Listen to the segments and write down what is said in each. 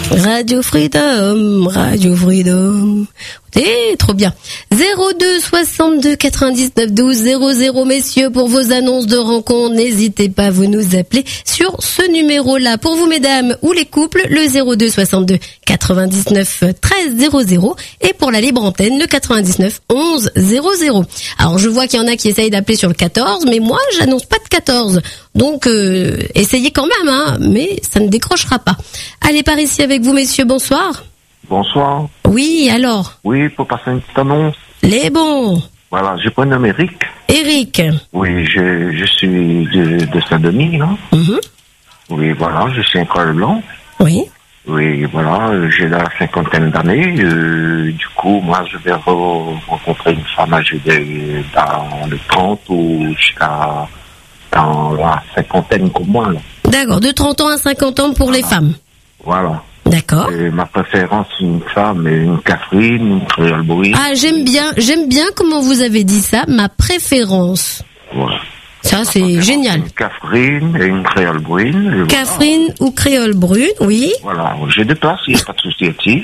Radio Freedom, Radio Freedom. Trop bien. 02 62 99 12 00, messieurs, pour vos annonces de rencontres, n'hésitez pas, vous nous appelez sur ce numéro-là. Pour vous, mesdames, ou les couples, le 02 62 99 13 00, et pour la libre antenne, le 99 11 00. Alors, je vois qu'il y en a qui essayent d'appeler sur le 14, mais moi, j'annonce pas de 14. Donc, essayez quand même, hein, mais ça ne décrochera pas. Allez, par ici avec vous, messieurs, bonsoir. Bonsoir. Oui, alors? Oui, pour passer une petite annonce. Les bons. Voilà, je prénomme Eric. Eric. Oui, je suis de Saint-Denis, là. Mm-hmm. Oui, voilà, je suis un col blanc. Oui. Oui, voilà, j'ai la 50aine d'années. Du coup, moi, je vais rencontrer une femme âgée dans le 30 ou jusqu'à dans la 50aine comme moi, là. D'accord, de 30 ans à 50 ans pour les femmes. Voilà. D'accord. Et ma préférence, une femme, une Catherine, une créole brune. Ah, j'aime bien comment vous avez dit ça, ma préférence. Voilà. Ça, c'est génial. Une Catherine et une créole brune. Catherine ou créole brune, oui. Voilà, j'ai deux places, il n'y a pas de souci ici.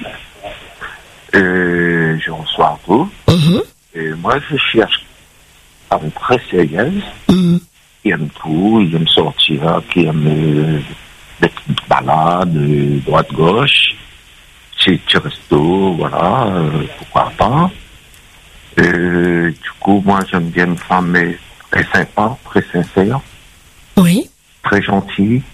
Je reçois tout. Mm-hmm. Et moi, je cherche à une très sérieuse, qui aime tout, qui aime sortir, qui aime des petites balades, droite-gauche, chez resto, voilà, pourquoi pas. Du coup, moi, j'aime bien une femme très sympa, très sincère. Oui. Très gentille.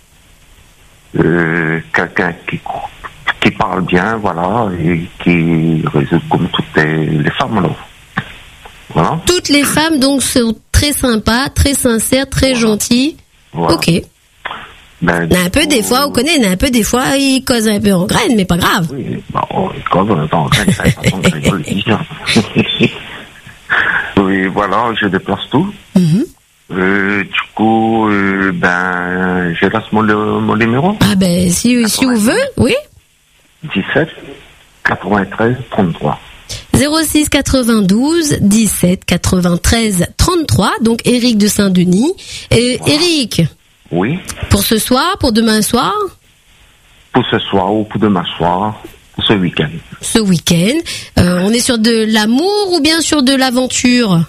Quelqu'un qui parle bien, voilà, et qui résout comme toutes les femmes, alors. Voilà. Toutes les femmes, donc, sont très sympas, très sincères, très gentilles. Voilà. Ok. Ben, un peu des fois, on connaît, un peu des fois, ils causent un peu en graine, mais pas grave. Oui, bon, ils causent un peu en graine, c'est la façon de rigoler. Oui, voilà, je déplace tout. Mm-hmm. Du coup, je laisse mon numéro. Ah ben, si vous veut, oui. 17 93 33. 06 92 17 93 33, donc Eric de Saint-Denis. Et voilà. Eric. Oui. Pour ce soir, pour demain soir? Pour ce soir ou pour demain soir, pour ce week-end. Ce week-end. On est sur de l'amour ou bien sur de l'aventure?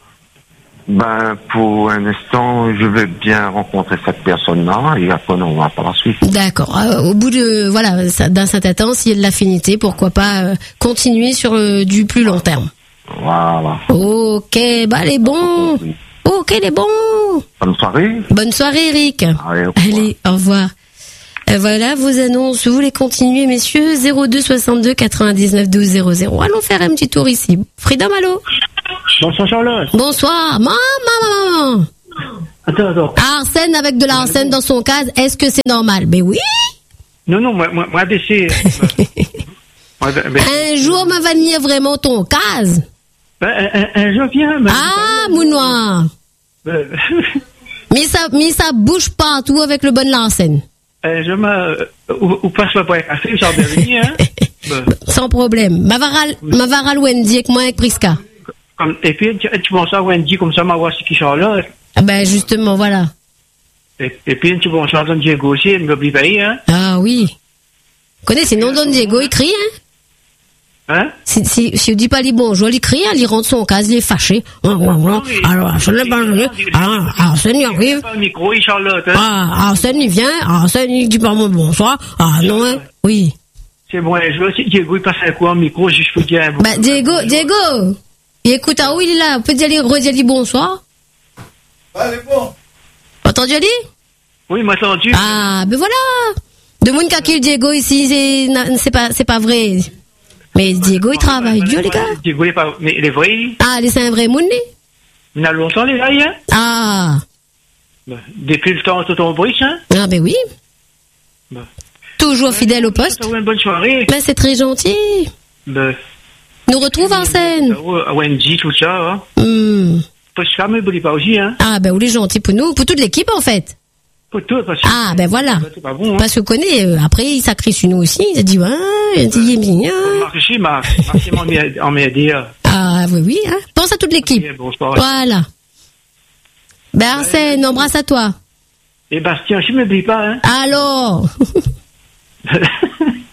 Pour un instant, je veux bien rencontrer cette personne-là et après on va par la suite. D'accord. Au bout d'un certain temps, s'il y a de l'affinité, pourquoi pas continuer sur du plus long terme. Voilà. Ok, les bons. Ok, les bons. Bonne soirée. Bonne soirée, Eric. Allez, au revoir. Voilà, vos annonces, vous les continuez, messieurs. 02 62 99 12 00. Allons faire un petit tour ici. Freedom, allô? Bonsoir, Charlotte. Bonsoir. Maman. Attends. Arsène avec de l'arsène dans son cas, est-ce que c'est normal? Ben oui. Non, moi, décès. Un jour, va venir vraiment ton cas. Un jour vient. Mounoir. Mais ça bouge partout avec le bon l'arsène. Où passe le point café, genre dernier, hein? Sans problème. Mavaral Wendy avec moi avec Prisca. Et puis, tu penses à Wendy comme ça, ma voix, c'est qui Charlotte? Justement, voilà. Et puis, tu penses à Don Diego aussi, il ne m'oublie pas, hein? Ah oui. Vous connaissez, sinon Don Diego, il crie, hein? Hein? Si on dit pas les bonjours, il crie, il rentre son cas, il est fâché. Alors, Arsène il arrive. Arsène, il vient, Arsène, il dit pas mon bonsoir. Ah, non, hein? Oui. C'est bon, je veux aussi, Diego, il passe un coup en micro, je peux dire un bonjour. Diego, il écoute, où il est là? Peut redire bonsoir? Allez, bon. Entendu, Ali? Oui, m'a entendu. Ah, voilà. De mon cas, Diego, ici, c'est pas vrai. Mais Diego, il travaille dur, les gars. Diego, mais il est vrai. Ah, c'est un vrai monde, il y a longtemps, les gars, hein? Ah. Depuis le temps de ton briche, hein? Ah, oui. Toujours fidèle au poste. Une bonne soirée. C'est très gentil. Nous retrouve en scène. Wendy, tout ça, hein? Parce que ça me brille pas aussi, hein? Ah, vous les gentils pour nous, pour toute l'équipe, en fait. Pour tout, parce que. Ah, voilà. C'est pas bon, hein? Parce qu'on connaît, après, il s'accrie sur nous aussi, il dit, il est mignon. Merci, en m'aider. Ah, oui, hein. Pense à toute l'équipe. Voilà. Arsène, embrasse à toi. Et Bastien, je me brille pas, hein? Alors.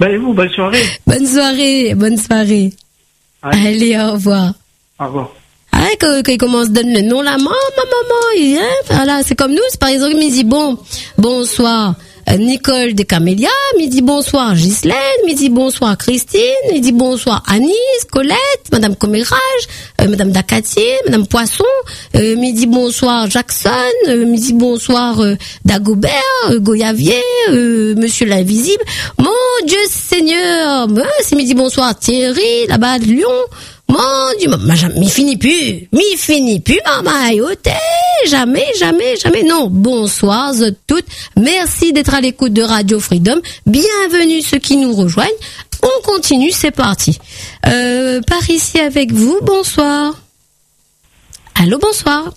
Ben, et vous, bonne soirée. Bonne soirée. Allez, au revoir. Au revoir. Ah, quand il commence à donner le nom, là, maman, voilà, c'est comme nous, c'est par exemple, il me dit, bonsoir, Nicole de Camélia, il dit bonsoir, Ghislaine, il dit bonsoir, Christine, il dit bonsoir, Anis, Colette, Madame Comérage, Madame Dacatier, Madame Poisson, il dit bonsoir, Jackson, il dit bonsoir, Dagobert, Goyavier, Monsieur l'Invisible, mon Dieu Seigneur, il me dit bonsoir, Thierry, là-bas de Lyon, mon Dieu, m'y finit plus, maman, jamais, non, bonsoir, toutes, merci d'être à l'écoute de Radio Freedom, bienvenue ceux qui nous rejoignent, on continue, c'est parti, par ici avec vous, bonsoir, allô, bonsoir,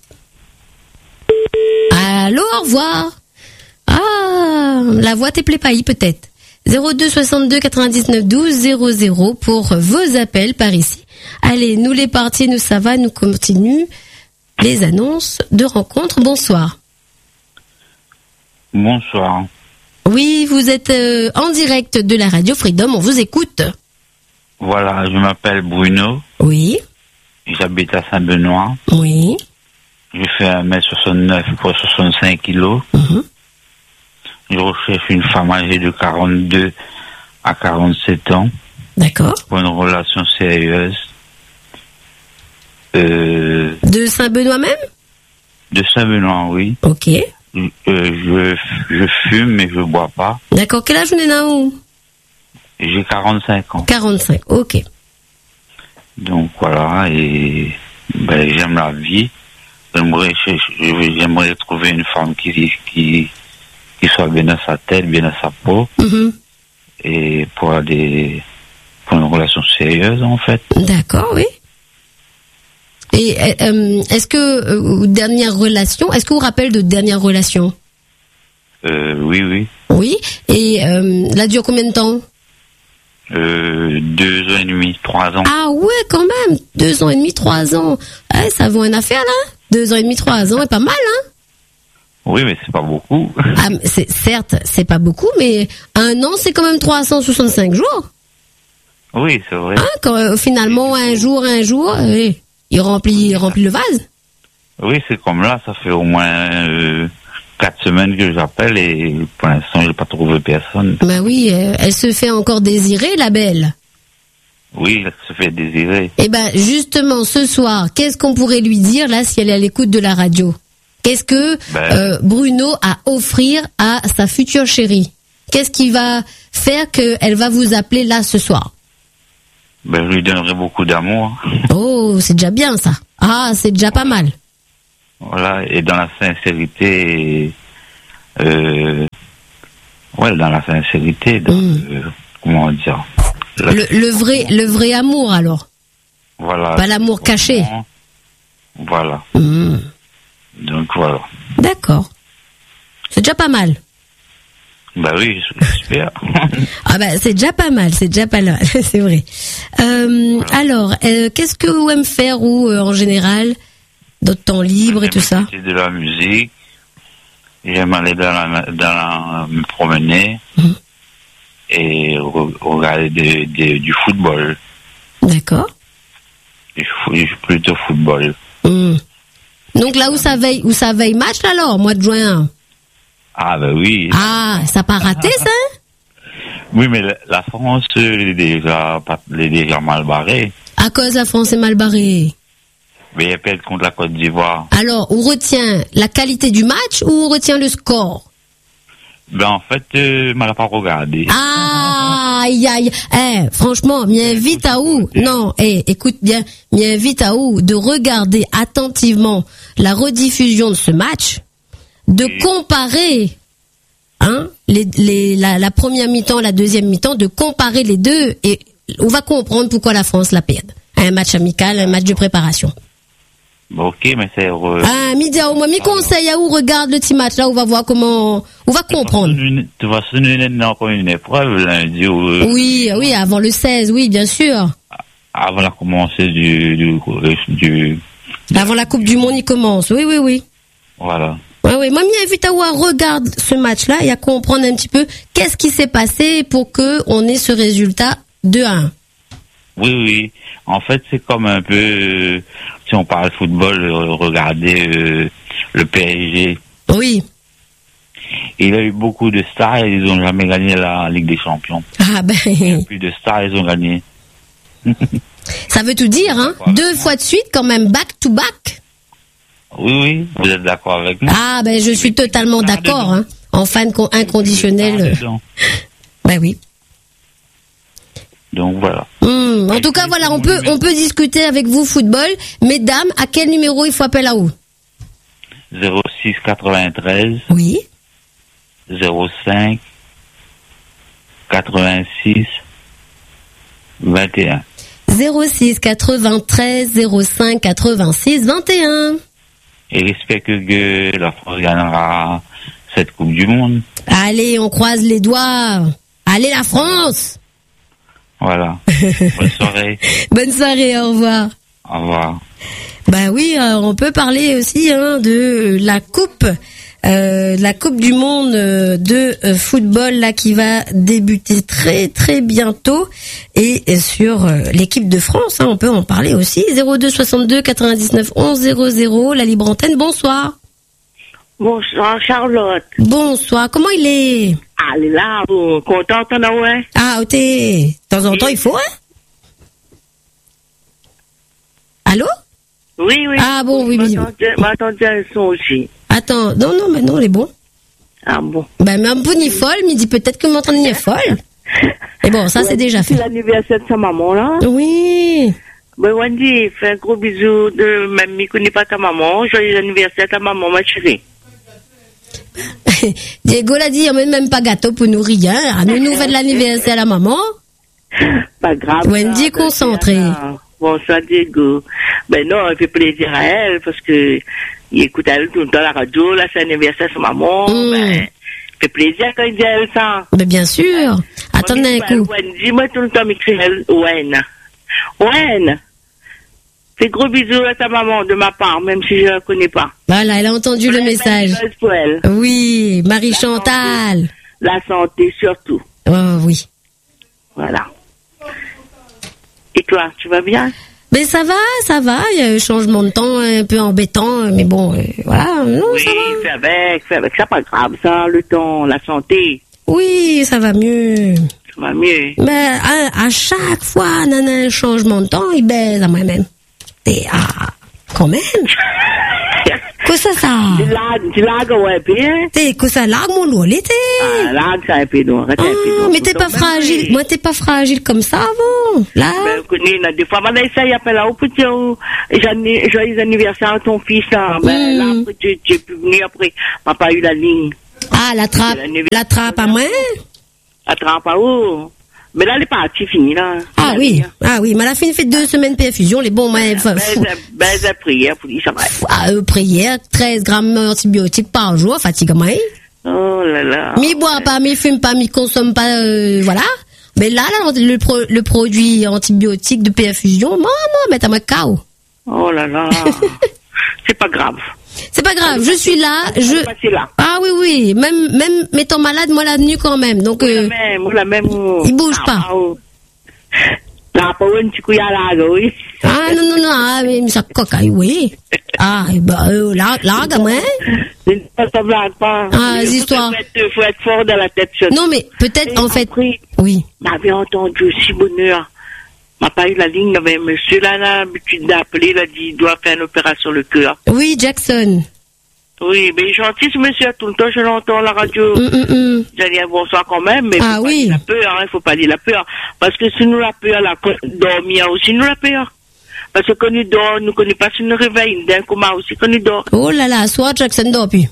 allô, au revoir, la voix te plaît pas, peut-être, 02 62 99 12 00 pour vos appels par ici. Allez, nous les partis, nous ça va, nous continuons les annonces de rencontres. Bonsoir. Bonsoir. Oui, vous êtes en direct de la Radio Freedom, on vous écoute. Voilà, je m'appelle Bruno. Oui. J'habite à Saint-Benoît. Oui. Je fais 1m69 pour 65 kilos. Je recherche une femme âgée de 42 à 47 ans. D'accord. Pour une relation sérieuse. De Saint-Benoît même? De Saint-Benoît, oui. Ok. Je fume, mais je bois pas. D'accord. Quel âge vous avez là? J'ai 45 ans. 45, ok. Donc voilà, et j'aime la vie. J'aimerais trouver une femme qui soit bien dans sa tête, bien dans sa peau. Et pour une relation sérieuse, en fait. D'accord, oui. Et est-ce que dernière relation, est-ce que vous rappelez de dernière relation? Oui. Oui. Et la dure combien de temps? 2 ans et demi, 3 ans. Ah ouais, quand même. 2 ans et demi, 3 ans. Ouais, ça vaut une affaire là. 2 ans et demi, 3 ans, est pas mal, hein? Oui, mais c'est pas beaucoup. Ah, certes, c'est pas beaucoup, mais 1 an, c'est quand même 365 jours. Oui, c'est vrai. Hein, quand, finalement, un jour, il remplit le vase. Oui, c'est comme là, ça fait au moins 4 semaines que j'appelle et pour l'instant, j'ai pas trouvé personne. Bah oui, elle se fait encore désirer, la belle. Oui, elle se fait désirer. Eh ben, justement, ce soir, qu'est-ce qu'on pourrait lui dire, là, si elle est à l'écoute de la radio? Qu'est-ce que Bruno a à offrir à sa future chérie? Qu'est-ce qui va faire qu'elle va vous appeler là ce soir? Je lui donnerai beaucoup d'amour. Oh, c'est déjà bien ça. Ah, c'est déjà pas mal. Voilà, et dans la sincérité, dans la sincérité, comment dire? Le vrai amour alors. Voilà. Pas l'amour caché. Voilà. Donc voilà. D'accord. C'est déjà pas mal. Bah oui, j'espère. Ah bah c'est déjà pas mal, c'est vrai. Alors, qu'est-ce que vous aimez faire en général, d'autres temps libre et tout ça? J'aime de la musique. J'aime aller me promener et regarder du football. D'accord. Je suis plutôt football. Donc là où ça veille match là, alors, mois de juin. Ah ben oui. Ah, ça n'a pas raté ça? Oui, mais la France est déjà mal barrée. À cause la France est mal barrée. Mais elle perd contre la Côte d'Ivoire. Alors, on retient la qualité du match ou on retient le score? En fait, je ne l'ai pas regardé. Aïe. Franchement, m'invite à où? Non, écoute bien, m'invite à où de regarder attentivement la rediffusion de ce match, de comparer, la première mi-temps, la deuxième mi-temps, de comparer les deux, et on va comprendre pourquoi la France la perd. Un match amical, un match de préparation. Ok, mais c'est... midi au moins, mi conseil à où regarde le petit match là, on va voir comment, on va comprendre. Tu vas se donner encore une épreuve lundi ou... Oui, avant le 16, oui, bien sûr. Avant la commencée du... Avant la Coupe du Monde, il commence, oui. Voilà. Ouais. Moi, m'invite à regarde ce match-là et à comprendre un petit peu qu'est-ce qui s'est passé pour que on ait ce résultat 2-1. Oui. En fait, c'est comme un peu, si on parle football, regardez le PSG. Oui. Il a eu beaucoup de stars et ils n'ont jamais gagné la Ligue des Champions. Ah ben. Il y a plus de stars, ils ont gagné. Ça veut tout dire, hein. 2 fois de suite, quand même, back to back. Oui, vous êtes d'accord avec moi? Ah ben, je suis totalement d'accord, hein. En fan inconditionnel. Ben oui. Donc voilà. En tout cas, voilà, on peut discuter avec vous football. Mesdames, à quel numéro il faut appeler là-haut? 06 93. Oui. 05 86 21. 06 93 05 86 21. Et j'espère que la France gagnera cette Coupe du Monde. Allez, on croise les doigts. Allez la France. Voilà. Bonne soirée. Bonne soirée, au revoir. Au revoir. Bah oui, on peut parler aussi de la Coupe du Monde de football là qui va débuter très très bientôt et sur l'équipe de France, on peut en parler aussi. 02 62 99 11 00, la libre antenne. Bonsoir. Bonsoir Charlotte. Bonsoir. Comment il est? Allez là, vous contente ouais. Ah, ok. De temps en temps, il faut, hein? Allô? Oui. Ah bon, oui. M'attendez un son aussi. Attends, non, mais non, il est bon. Ah bon. Ben, même pour ni folle, il dit peut-être que mon train est folle. Et bon, ça, c'est déjà fait. C'est l'anniversaire de sa maman, là. Oui. Ben, Wendy, fais un gros bisou de même, il connaît pas ta maman. Joyeux anniversaire à ta maman, ma chérie. Diego l'a dit, on met même pas gâteau pour nous rien. Nous fait de l'anniversaire à la maman. Pas grave. Wendy est concentrée. Bonsoir, Diego. Ben non, il fait plaisir à elle parce que il écoute elle tout le temps la radio, là, c'est l'anniversaire de sa maman. Ben, il fait plaisir quand il dit elle ça. Ben, bien sûr. Attendez un coup. Wendy, moi, tout le temps, m'écrit elle, Wen. Fais gros bisous à ta maman de ma part, même si je la connais pas. Voilà, elle a entendu le message. Pour elle. Oui, Marie-Chantal. La santé surtout. Oh, oui. Voilà. Et toi, tu vas bien? Ben ça va. Il y a un changement de temps un peu embêtant, mais bon, voilà. Non, oui, ça va. fais avec. C'est pas grave, ça, le temps, la santé. Oui, ça va mieux. Ça va mieux. Mais à chaque fois, on a un changement de temps, il baise à moi-même. Et quand même. Quoi ça? Tu lagues, ouais, bien. T'es, quoi ça lag, mon loup, l'été? Ah, lague, ça, un peu, non. Arrête un peu, non. Mais t'es pas fragile. Moi, t'es pas fragile comme ça, avant. Là. Ben, connais, des fois, madame, ça, il appelle là, au petit, joyeux anniversaire à ton fils, hein. Ben, là, après, tu es pu venir après. Papa a eu la ligne. Ah, la trappe à moi? La trappe à où? Mais là, elle est partie, finie, là. Ah oui, mais elle a fait 2 semaines perfusion, les bons, mais prière, pour lui, ça va. Prière, 13 grammes d'antibiotiques par jour, fatigue, moi. Oh là là. Mi boit pas, mi fume pas, mi consomme pas, voilà. Mais là, le produit antibiotique de perfusion, maman, mais t'as ma cao. Oh là là. C'est pas grave. C'est pas grave, je suis là, Ah oui, même m'étant malade, moi la nuit quand même, donc la même. Il bouge pas. La pauvre tu couilles à la oui. Ah non, mais ça cocaille, oui. Ah, là, gamin. Ça blague pas. Ah, les histoires. Faut être fort dans la tête. Non, mais peut-être, en fait, oui. M'avait entendu aussi bonheur. M'a pas eu la ligne, il y avait un monsieur là, l'habitude d'appeler, il a dit, il doit faire une opération le cœur. Oui, Jackson. Oui, mais gentil ce monsieur, tout le temps je l'entends à la radio. J'ai dit bonsoir quand même, mais faut pas dire la peur, il faut pas dire la peur. Parce que si nous la peur, la dormir aussi nous la peur. Parce que quand nous dort, nous connaissons pas si nous réveille, d'un coma aussi quand nous dort. Oh là là, soit Jackson dort plus.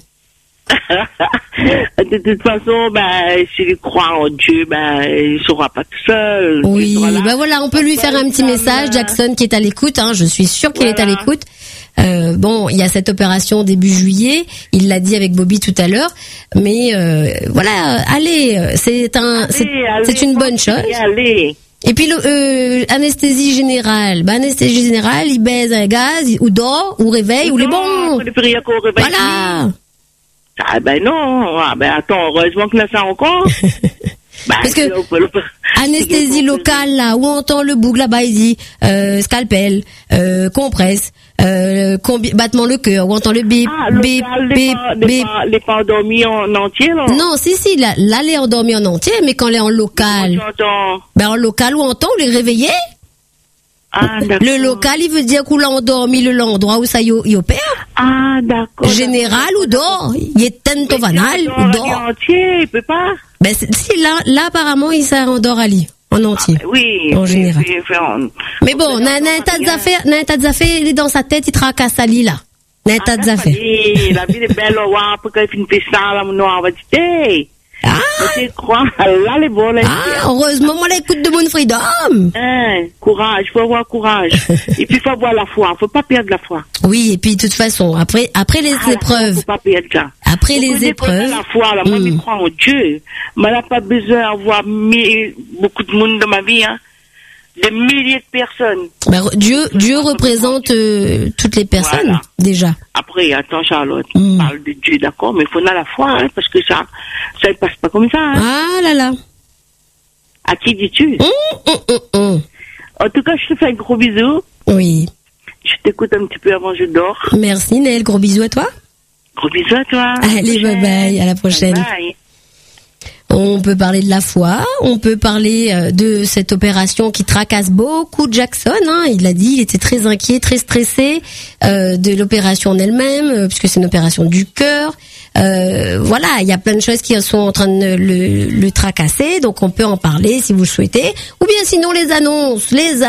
De toute façon, s'il croit en Dieu, il ne saura pas tout seul. Oui, voilà, on peut lui faire un petit message, Jackson qui est à l'écoute, je suis sûre qu'il est à l'écoute. Bon, il y a cette opération début juillet, il l'a dit avec Bobby tout à l'heure, mais voilà, allez, c'est une bonne chose. Allez. Et puis anesthésie générale, anesthésie générale, il baise un gaz, ou dort, ou réveille, ou les bons. Voilà. Ah ben non, attends, heureusement que là ça encore. Parce que anesthésie locale là, où on entend le boug là-bas, il dit scalpel, compresse, battement le cœur, où on entend le bip, bip, bip, bip. Les pas endormis en entier là. Non, si, là les endormis en entier, mais quand les en local, en local où on entend les réveiller. Ah, le local, il veut dire qu'on l'a endormi l'endroit où ça y opère. Ah, d'accord. Général ou dort, il est tentovanal ou dort. En entier, il peut pas. Ben si là apparemment il s'est endort à lit en entier. Oui. En général. Mais bon, n'a tas d'affaires, il est dans sa tête, il tracasse à lit là. N'a tas d'affaires. La vie est belle, pour qu'il finisse ça là, on va dire. Ah, là, les bonnes. Heureusement, moi, l'écoute de mon freedom. Courage, faut avoir courage. Et puis, faut avoir la foi, faut pas perdre la foi. Oui, et puis, de toute façon, après les épreuves. Faut pas perdre ça. Après les épreuves. La foi, là, moi, je crois en Dieu. Mais elle n'a pas besoin d'avoir beaucoup de monde dans ma vie, hein. Des milliers de personnes. Dieu représente toutes les personnes, déjà. Après, attends, Charlotte, on parle de Dieu, d'accord, mais il faut avoir la foi, hein, parce que ça ne passe pas comme ça. Hein. Ah là là. À qui dis-tu? En tout cas, je te fais un gros bisou. Oui. Je t'écoute un petit peu avant que je dors. Merci, Nel. Gros bisous à toi. Gros bisous à toi. Allez, bye bye. À la prochaine. Bye bye. On peut parler de la foi, on peut parler de cette opération qui tracasse beaucoup Jackson. Hein. Il a dit, il était très inquiet, très stressé de l'opération en elle-même, puisque c'est une opération du cœur. Voilà, il y a plein de choses qui sont en train de le tracasser, donc on peut en parler si vous le souhaitez. Ou bien sinon les annonces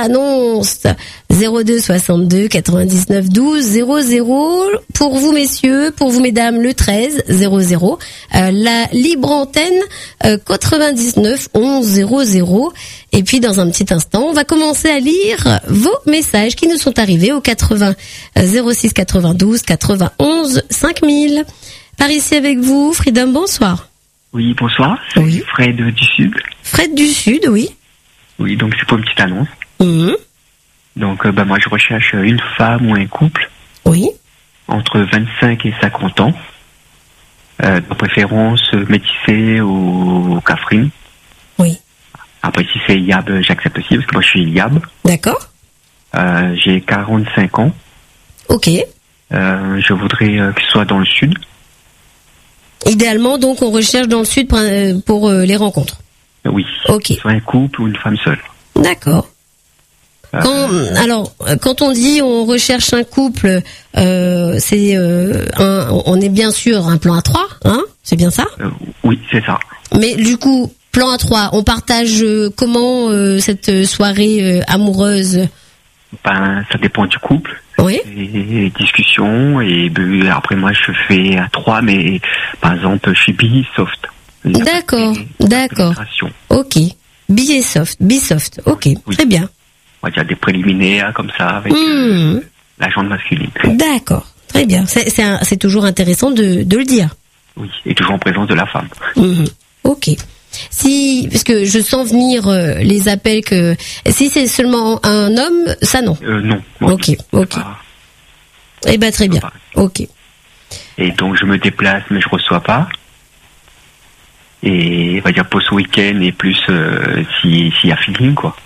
02 62 99 12 00 pour vous messieurs, pour vous mesdames le 13 00. La libre antenne 99 11 00. Et puis dans un petit instant, on va commencer à lire vos messages qui nous sont arrivés au 80 06 92 91 5000. Par ici avec vous, Freedom, bonsoir. Oui, bonsoir. Oui. Fred du Sud. Fred du Sud, oui. Oui, donc c'est pour une petite annonce. Donc, moi, je recherche une femme ou un couple. Oui. Entre 25 et 50 ans. De préférence métissé ou Catherine. Oui. Après, si c'est Yab, j'accepte aussi, parce que moi, je suis Yab. D'accord. J'ai 45 ans. Ok. Je voudrais qu'il soit dans le Sud. Idéalement, donc, on recherche dans le Sud pour les rencontres. Oui. Ok. Soit un couple ou une femme seule. D'accord. Quand on dit on recherche un couple, on est bien sûr un plan A3, hein? C'est bien ça? Oui, c'est ça. Mais du coup, plan A3, on partage comment cette soirée amoureuse? Ça dépend du couple. Oui. Et discussions, et après moi je fais à 3, mais par exemple je suis bi-soft. D'accord. Ok. Bi-soft, ok, oui. Très bien. On va dire des préliminaires comme ça avec la jante masculine. D'accord, très bien. C'est toujours intéressant de le dire. Oui, et toujours en présence de la femme. Ok. Parce que je sens venir les appels que si c'est seulement un homme, ça non. Non. Ok. Eh ben très bien. Ok. Et donc je me déplace, mais je reçois pas. Et on va dire post week-end et plus s'il y a feeling quoi.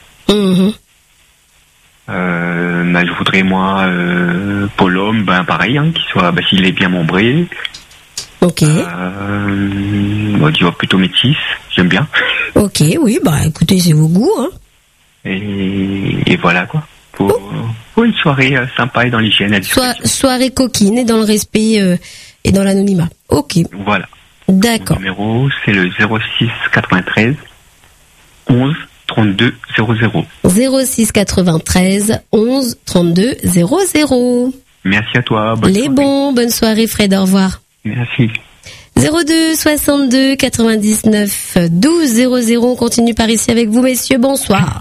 Je voudrais moi pour l'homme, pareil, hein, qu'il soit, s'il est bien membré. Ok. On dit plutôt métis, j'aime bien. Ok, oui, écoutez, c'est vos goûts, hein. Et voilà quoi. Pour une soirée sympa et dans l'hygiène. Soirée coquine et dans le respect et dans l'anonymat. Ok. Voilà. D'accord. Le numéro, c'est le 06 93 11 32 00. 06 93 11 32 00. Merci à toi. Bonne soirée Fred, au revoir. Merci. 02 62 99 12 00. On continue par ici avec vous messieurs, bonsoir.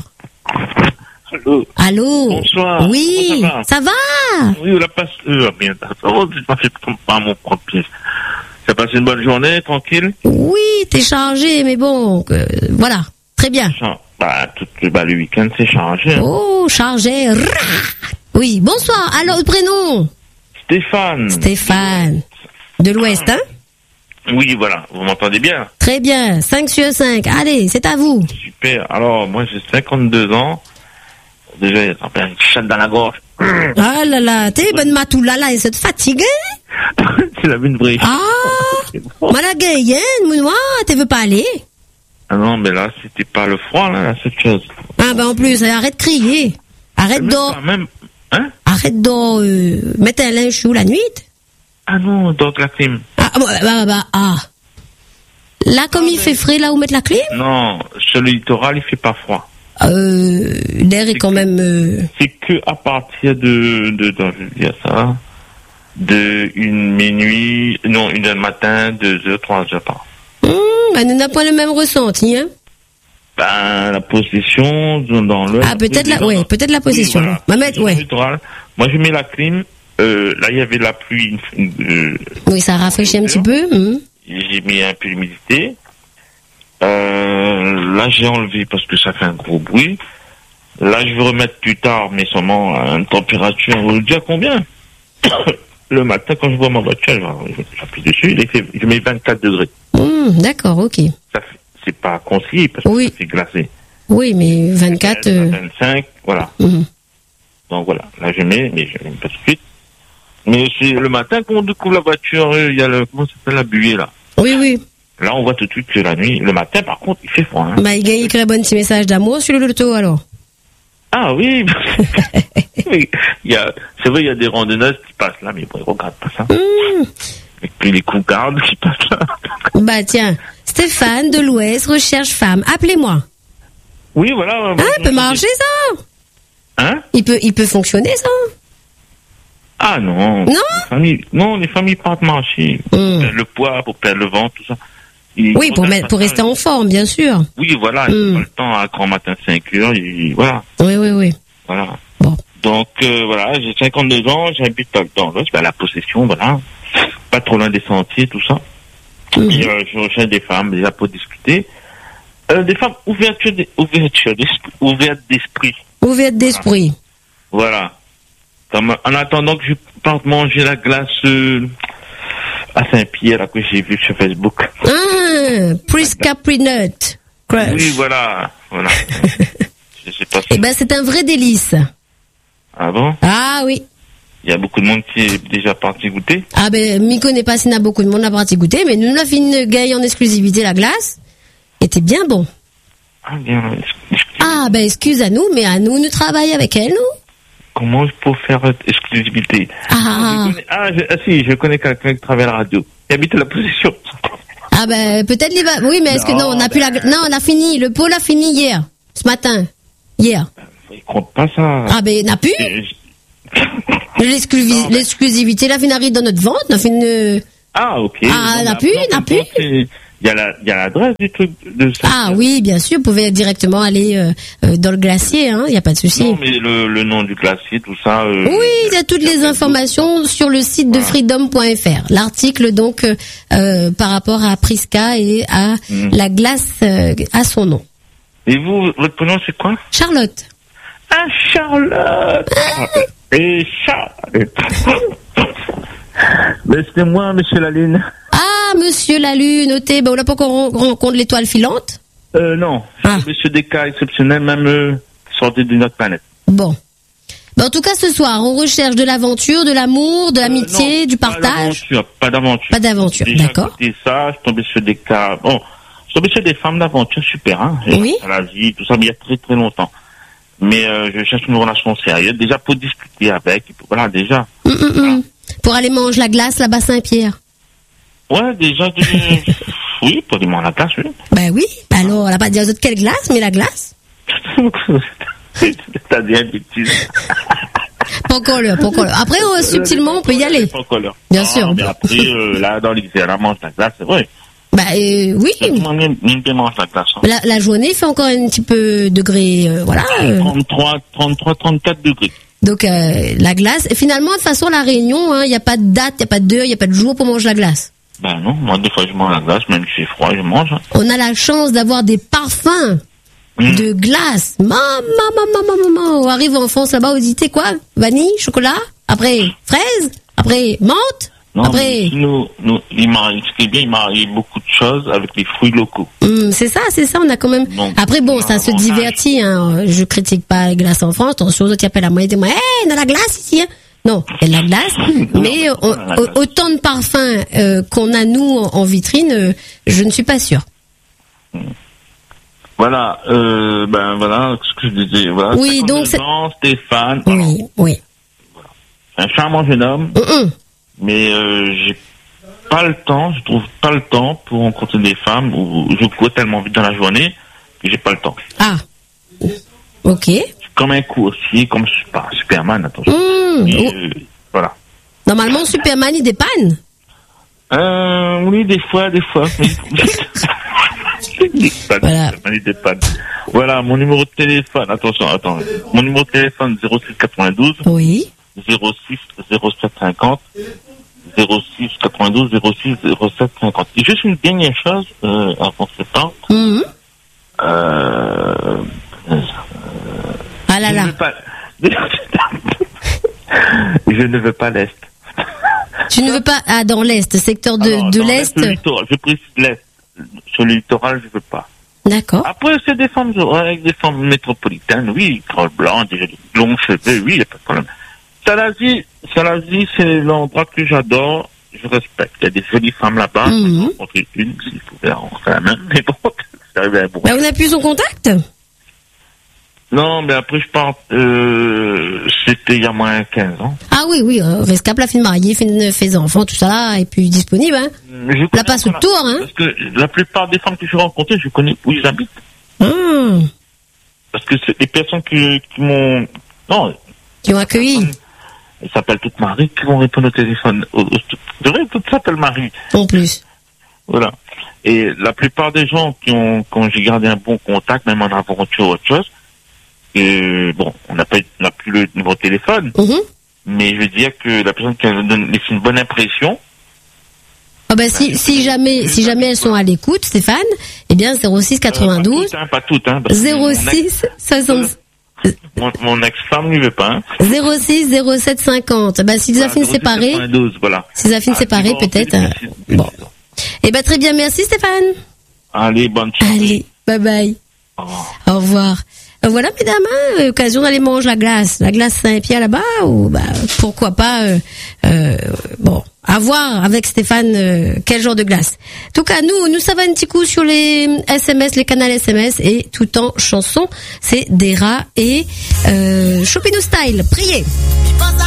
Allô. Bonsoir. Oui, ça va? Oui, on l'a passé. Bien. Pas mon propre pièce. Tu as passé une bonne journée, tranquille? Oui, t'es chargé, mais bon, voilà, très bien. Le week-end, c'est chargé. Hein. Oh, chargé. Oui, bonsoir. Alors, le prénom? Stéphane. De l'Ouest, hein? Oui, voilà, vous m'entendez bien? Très bien, 5 sur 5. Allez, c'est à vous. Super. Alors, moi, j'ai 52 ans. Déjà, il y a un chat dans la gorge. Ah là là, t'es bonne matoula là, et c'est fatigué? C'est la une vraie. Ah, malagayen, mounois, tu veux pas aller? Ah non, mais là, c'était pas le froid, là, cette chose. Ah ben en plus, arrête de crier. Arrête même, hein? Arrête de mettre un linge sous la nuit. Ah non, donc la clim. Ah. Là, comme il fait frais, là où mettre la clim? Non, sur le littoral, il fait pas froid. L'air est quand même... C'est que à partir de je veux dire ça, de minuit, non, 1h du matin, 2h, 3h par. Nous n'avons pas le même ressenti, hein? La possession dans le... Ah, peut-être peut-être la possession. Oui, voilà. Ouais. Moi, je mets la clim. Là, il y avait la pluie. Oui, ça rafraîchit un petit peu. J'ai mis un peu d'humidité. Là, j'ai enlevé parce que ça fait un gros bruit. Là, je vais remettre plus tard, mais seulement à une température. Vous dites à combien? Le matin, quand je vois ma voiture, j'appuie dessus, je mets 24 degrés. D'accord, ok. C'est pas conseillé parce que c'est glacé. Oui, mais 24... 25, voilà. Donc voilà, là je mets, mais je mets pas tout de suite. Mais c'est le matin qu'on découvre la voiture, il y a comment ça s'appelle, la buée là. Oui. Là, on voit tout de suite que la nuit, le matin, par contre, il fait froid. Hein. Il y a écrit un bon petit message d'amour sur le loto, alors. Ah oui, c'est vrai, il y a des randonneuses qui passent là, mais bon, ils ne regardent pas ça. Et puis les cougardes qui passent là. Tiens, Stéphane de l'Ouest recherche femme. Appelez-moi. Oui, voilà. Peut marcher ça. Hein? Il peut fonctionner ça. Ah non. Non? Les familles partent marcher. Pour perdre le poids, pour perdre le ventre, tout ça. Oui, pour rester en forme, bien sûr. Oui, voilà, il pas le temps à grand matin 5h, voilà. Oui. Voilà. Bon. Donc, voilà, j'ai 52 ans, j'habite dans l'Ouest, la possession, voilà. Pas trop loin des sentiers, tout ça. Et, je recherche des femmes, déjà pour discuter. Des femmes ouvertes d'esprit. Ouvertes d'esprit. Voilà. En attendant que je parte manger la glace à Saint-Pierre, là, que j'ai vu sur Facebook. Prisca Peanut Crush. Oui, voilà. Je sais pas si... c'est un vrai délice. Ah bon? Ah oui. Il y a beaucoup de monde qui est déjà parti goûter. Ah m'y connais pas s'il y a beaucoup de monde à parti goûter, mais nous, on a fait une gaille en exclusivité, la glace. Était bien bon. Ah bien. Excuse-nous, mais à nous travaillons avec elle, nous. Comment je peux faire exclusivité? Je connais quelqu'un qui travaille à la radio. Il habite à la position. Peut-être il va... Oui, mais est-ce que non, on a plus Non, on a fini. Le pôle a fini hier. Ce matin. Hier. Il compte pas ça. N'a plus. L'exclusivité, la finarité dans notre vente. On a fait une... Ah, ok. N'a plus. Il y a l'adresse du truc de ça. Ah oui, bien sûr, vous pouvez directement aller dans le glacier, il n'y a pas de souci. Non, mais le nom du glacier, tout ça... oui, il y a toutes les informations sur le site de freedom.fr. L'article, donc, par rapport à Prisca et à la glace à son nom. Et vous, votre prénom, c'est quoi? Charlotte. Ah, Charlotte. Et Charlotte. Mais c'est moi, Monsieur Lalune. Ah, Monsieur la Lune, notez. On n'a pas encore rencontré l'étoile filante? Non. Monsieur des cas exceptionnels, même sorti d'une autre planète. Bon. En tout cas, ce soir, on recherche de l'aventure, de l'amour, de l'amitié, du partage. Pas d'aventure. Pas d'aventure, d'accord. J'ai ça, je suis tombé sur des cas... Bon, je suis tombé sur des femmes d'aventure super, hein. Oui. À la vie, tout ça, mais il y a très très longtemps. Mais je cherche une relation sérieuse, déjà pour discuter avec, voilà, déjà. Voilà. Pour aller manger la glace là-bas Saint-Pierre. Ouais, déjà, oui, pour aller manger la glace, oui. Oui, alors, on n'a pas dit aux autres quelle glace, mais la glace. T'as dit un bêtise. Pas encore l'heure. Après, subtilement, on peut y aller. Pas encore l'heure. Bien sûr. Mais après, là, dans l'hiver, on mange la glace, c'est vrai. Oui. Mange la glace. La journée, il fait encore un petit peu degré, voilà. 33, 34 degrés. Donc, la glace, finalement, de toute façon, la Réunion, il n'y a pas de date, il n'y a pas d'heure, il n'y a pas de jour pour manger la glace. Non, moi, des fois, je mange la glace, même si c'est froid, je mange. On a la chance d'avoir des parfums de glace. Maman. On arrive en France, là-bas, vous dites quoi? Vanille, chocolat, après fraise, après menthe. Non, après, ce qui est bien, il marie beaucoup de choses avec les fruits locaux. C'est ça, on a quand même. Donc, après, bon, ça se divertit, hein. Je critique pas la glace en France. Attention, aux autres, ils appellent la moitié de moi, on a la glace ici, hein. Non, il y a de la glace, mais autant de parfums qu'on a, nous, en vitrine, je ne suis pas sûre. Voilà, voilà ce que je disais. Voilà, oui, donc Stéphane. Oui, oui. Voilà. C'est un charmant jeune homme, mais j'ai pas le temps, je trouve pas le temps pour rencontrer des femmes où je cours tellement vite dans la journée que j'ai pas le temps. Ah, ok. Comme un coursier, comme pas Superman, attention. Voilà. Normalement, Superman, il dépanne. Oui, des fois. Voilà. Voilà, mon numéro de téléphone. Attends. Mon numéro de téléphone 06 92. Oui. 06 07 50. 06 92 06 07 50. Et juste une dernière chose avant ce temps. Ah là là. Je ne veux pas l'Est. Tu ne veux pas dans l'Est, secteur de l'Est. Je précise l'Est. Sur le littoral, je veux pas. D'accord. Après, c'est des femmes avec des femmes métropolitaines, oui, crâne blanc, des longs cheveux, oui, il n'y a pas de problème. Salazie, c'est l'endroit que j'adore, je respecte. Il y a des jolies femmes là-bas. J'ai rencontré une, s'il pouvait rencontrer la même, mais bon, c'est arrivé à bout. On n'a plus son contact? Non, mais après, je pense, c'était il y a moins de 15 ans. Ah oui, rescap, la fille mariée, fait des enfants, tout ça là, et puis disponible, hein. Là, passe le tour, hein. Parce que la plupart des femmes que je rencontrées, je connais où ils habitent. Parce que c'est des personnes qui m'ont, qui ont accueilli. Elles s'appellent toutes Marie, qui vont répondre au téléphone. C'est vrai, toutes s'appellent Marie. En plus. Voilà. Et la plupart des gens quand j'ai gardé un bon contact, même en aventure ou autre chose, bon, on n'a plus le numéro de téléphone, mais je veux dire que la personne qui a laissé une bonne impression. Ah ben si jamais elles sont à l'écoute, Stéphane, eh bien 06 92 pas toutes, hein, 06 60 mon ex-femme ne veut pas. 06 07 50. Ben si les affaires séparées, si les affaires séparées peut-être. Bon. Eh ben très bien, merci Stéphane. Allez, bonne chance. Allez, bye bye. Au revoir. Voilà, mesdames, occasion d'aller manger la glace Saint-Pierre là-bas, ou pourquoi pas, à voir avec Stéphane quel genre de glace. En tout cas, nous ça va un petit coup sur les SMS, les canaux SMS, et tout en chanson, c'est Dera et Chopinou Style. Priez.